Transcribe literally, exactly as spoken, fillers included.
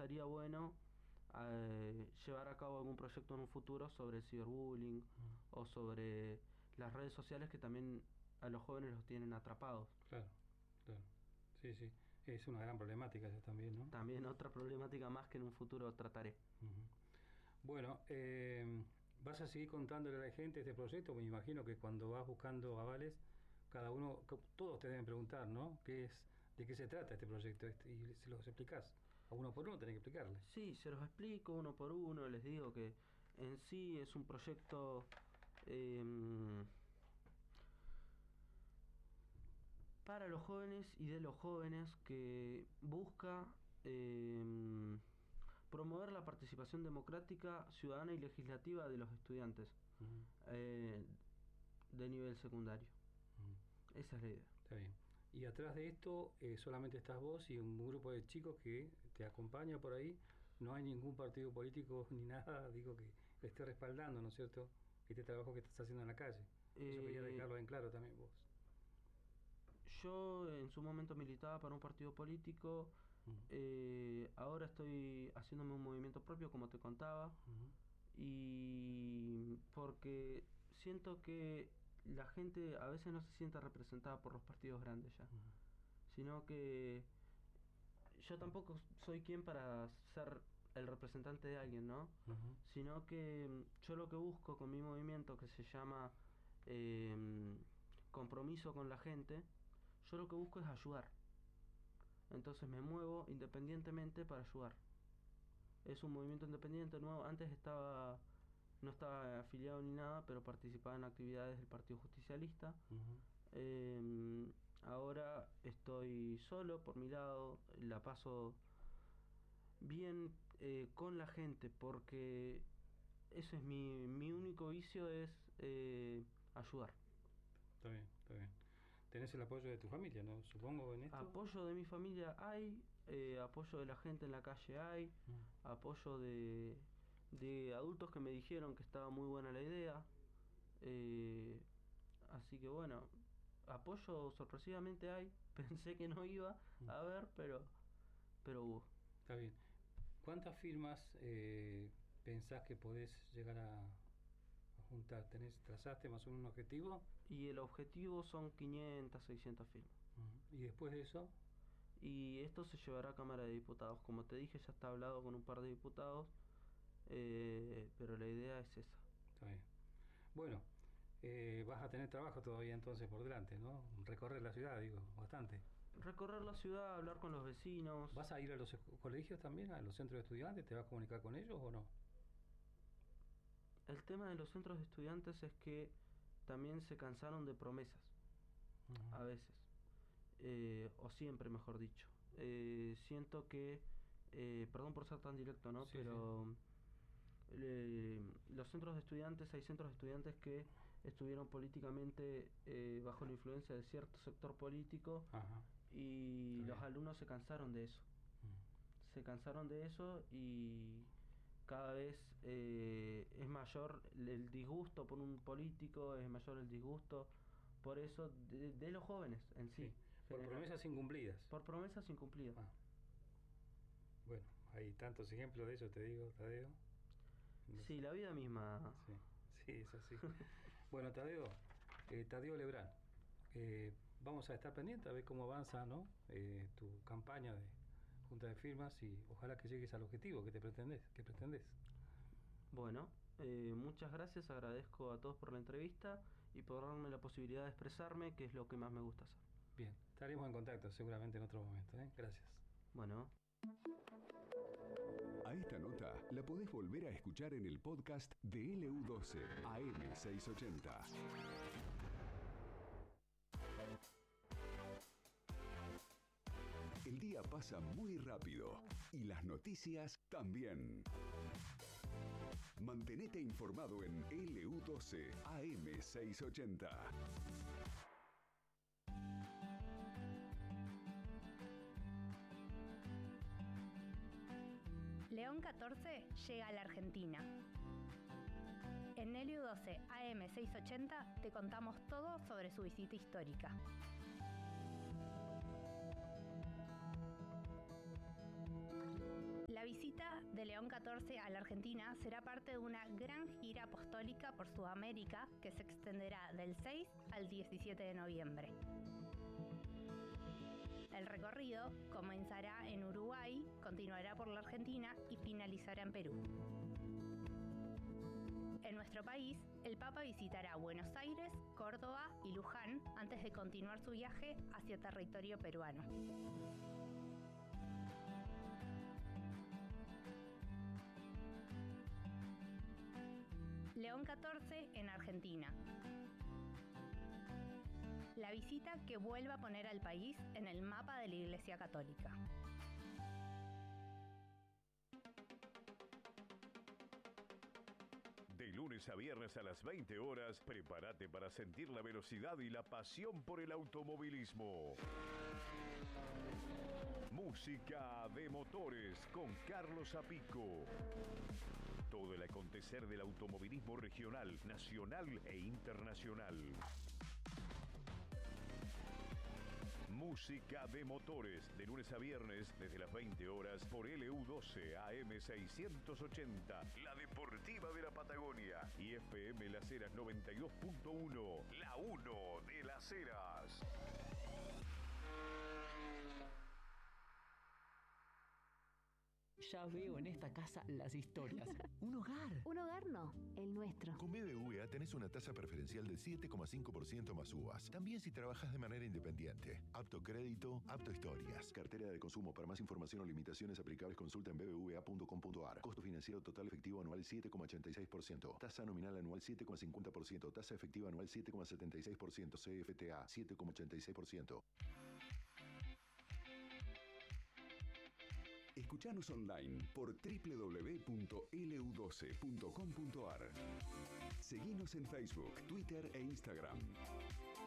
estaría bueno eh, llevar a cabo algún proyecto en un futuro sobre el ciberbullying mm. o sobre las redes sociales que también a los jóvenes los tienen atrapados. Claro, claro. Sí, sí. Es una gran problemática esa también, ¿no? También otra problemática más que en un futuro trataré. Uh-huh. Bueno, eh, ¿vas a seguir contándole a la gente este proyecto? Me imagino que cuando vas buscando avales, cada uno, todos te deben preguntar, ¿no? ¿Qué es, de qué se trata este proyecto? Este, y se los explicás. A uno por uno tenés que explicarles. Sí, se los explico uno por uno. Les digo que en sí es un proyecto eh, para los jóvenes y de los jóvenes que busca eh, promover la participación democrática, ciudadana y legislativa de los estudiantes uh-huh. eh, de nivel secundario. Uh-huh. Esa es la idea. Está bien. Y atrás de esto eh, solamente estás vos y un grupo de chicos que te acompaña por ahí. No hay ningún partido político ni nada, digo, que le esté respaldando, ¿no es cierto?, este trabajo que estás haciendo en la calle. Eh, Eso quería dejarlo en claro también vos. Yo en su momento militaba para un partido político. Uh-huh. eh, ahora estoy haciéndome un movimiento propio, como te contaba. Uh-huh. Y porque siento que la gente a veces no se siente representada por los partidos grandes ya, uh-huh. sino que yo tampoco soy quien para ser el representante de alguien, ¿no? Uh-huh. Sino que yo lo que busco con mi movimiento, que se llama eh, compromiso con la gente, yo lo que busco es ayudar. Entonces me muevo independientemente para ayudar. Es un movimiento independiente nuevo. Antes estaba no estaba afiliado ni nada, pero participaba en actividades del Partido Justicialista. Uh-huh. Eh, ahora estoy solo por mi lado, la paso bien eh, con la gente, porque eso es mi, mi único vicio, es eh, ayudar. Está bien, está bien. Tenés el apoyo de tu familia, ¿no? Supongo en esto. Apoyo de mi familia hay, eh, apoyo de la gente en la calle hay, mm. apoyo de, de adultos que me dijeron que estaba muy buena la idea. Eh, así que bueno, apoyo sorpresivamente hay. Pensé que no iba mm. a ver, pero, pero hubo. Está bien. ¿Cuántas firmas eh, pensás que podés llegar a juntar? ¿Tenés, trazaste más o menos un objetivo? Y el objetivo son quinientas, seiscientas firmas. Uh-huh. ¿Y después de eso? Y esto se llevará a Cámara de Diputados. Como te dije, ya está hablado con un par de diputados, eh, pero la idea es esa. Está bien. Bueno, eh, vas a tener trabajo todavía entonces por delante, ¿no? Recorrer la ciudad, digo, bastante. Recorrer la ciudad, hablar con los vecinos. ¿Vas a ir a los colegios también, a los centros de estudiantes? ¿Te vas a comunicar con ellos o no? El tema de los centros de estudiantes es que también se cansaron de promesas, uh-huh. a veces, eh, o siempre, mejor dicho. Eh, siento que, eh, perdón por ser tan directo, ¿no? Sí, Pero sí. Eh, los centros de estudiantes, hay centros de estudiantes que estuvieron políticamente eh, bajo la influencia de cierto sector político, uh-huh. y sí. los alumnos se cansaron de eso. Uh-huh. Se cansaron de eso y cada vez eh, es mayor el disgusto por un político, es mayor el disgusto por eso de, de los jóvenes en sí. sí. Por promesas incumplidas. Por promesas incumplidas. Ah. Bueno, hay tantos ejemplos de eso, te digo, Tadeo. No sí, sé. La vida misma. Sí, sí, es así. Bueno, Tadeo, eh, Tadeo Lebrán, eh, vamos a estar pendientes a ver cómo avanza, ¿no? Eh, tu campaña de junta de firmas y ojalá que llegues al objetivo que te pretendes, que pretendes. Bueno, eh, muchas gracias, agradezco a todos por la entrevista y por darme la posibilidad de expresarme, que es lo que más me gusta hacer. Bien, estaremos en contacto seguramente en otro momento, ¿eh? Gracias. Bueno. A esta nota la podés volver a escuchar en el podcast de L U doce A M seiscientos ochenta. El día pasa muy rápido y las noticias también. Mantenete informado en L U doce A M seiscientos ochenta. León catorce llega a la Argentina. En L U doce A M seiscientos ochenta te contamos todo sobre su visita histórica. La visita visita de León catorce a la Argentina será parte de una gran gira apostólica por Sudamérica que se extenderá del seis al diecisiete de noviembre. El recorrido comenzará en Uruguay, continuará por la Argentina y finalizará en Perú. En nuestro país, el Papa visitará Buenos Aires, Córdoba y Luján antes de continuar su viaje hacia territorio peruano. León catorce en Argentina. La visita que vuelve a poner al país en el mapa de la Iglesia Católica. De lunes a viernes a las veinte horas, prepárate para sentir la velocidad y la pasión por el automovilismo. Música de motores con Carlos Apico. Todo el acontecer del automovilismo regional, nacional e internacional. Música de motores, de lunes a viernes desde las veinte horas por L U doce A M seiscientos ochenta, la deportiva de la Patagonia, y F M Las Heras noventa y dos punto uno, la uno de Las Heras. Ya veo en esta casa las historias. Un hogar. Un hogar no, el nuestro. Con B B V A tenés una tasa preferencial del siete coma cinco por ciento más U V A S. También si trabajas de manera independiente. Apto crédito, apto historias. Cartera de consumo. Para más información o limitaciones aplicables, consulta en b b v a punto com punto a r. Costo financiero total efectivo anual siete coma ochenta y seis por ciento. Tasa nominal anual siete coma cincuenta por ciento. Tasa efectiva anual siete coma setenta y seis por ciento. C F T A siete coma ochenta y seis por ciento. Escuchanos online por doble u doble u doble u punto l u doce punto com punto a r. Seguinos en Facebook, Twitter e Instagram.